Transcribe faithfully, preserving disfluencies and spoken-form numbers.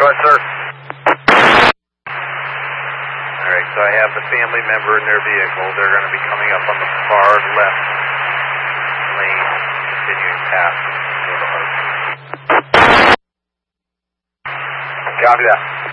Go ahead, sir. Alright, so I have the family member in their vehicle. They're going to be coming up on the far left lane, continuing past. Copy that.